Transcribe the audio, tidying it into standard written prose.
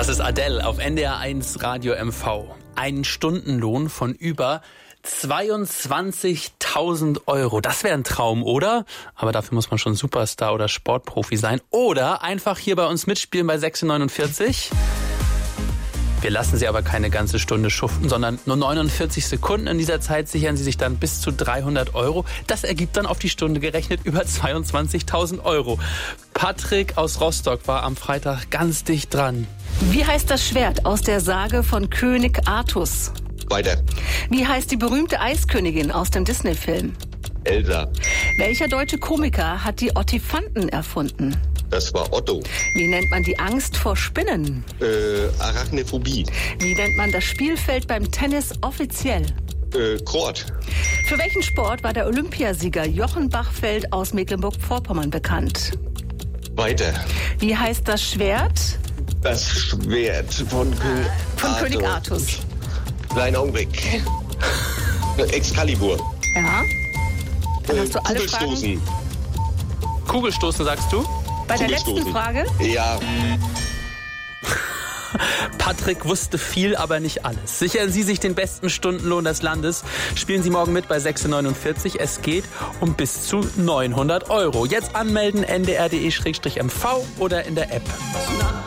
Das ist Adele auf NDR1 Radio MV. Einen Stundenlohn von über 22.000 Euro. Das wäre ein Traum, oder? Aber dafür muss man schon Superstar oder Sportprofi sein. Oder einfach hier bei uns mitspielen bei 6:49. Wir lassen Sie aber keine ganze Stunde schuften, sondern nur 49 Sekunden. In dieser Zeit sichern Sie sich dann bis zu 300 Euro. Das ergibt dann auf die Stunde gerechnet über 22.000 Euro. Patrick aus Rostock war am Freitag ganz dicht dran. Wie heißt das Schwert aus der Sage von König Artus? Weiter. Wie heißt die berühmte Eiskönigin aus dem Disney-Film? Elsa. Welcher deutsche Komiker hat die Ottifanten erfunden? Das war Otto. Wie nennt man die Angst vor Spinnen? Arachnophobie. Wie nennt man das Spielfeld beim Tennis offiziell? Court. Für welchen Sport war der Olympiasieger Jochen Bachfeld aus Mecklenburg-Vorpommern bekannt? Weiter. Wie heißt das Schwert? Das Schwert von König Artus. Kleinen Augenblick. Excalibur. Ja. Dann hast du alle Kugelstoßen. Fragen. Kugelstoßen, sagst du? Bei der letzten Frage? Ja. Patrick wusste viel, aber nicht alles. Sichern Sie sich den besten Stundenlohn des Landes. Spielen Sie morgen mit bei 6:49. Es geht um bis zu 900 Euro. Jetzt anmelden, ndr.de/mv oder in der App.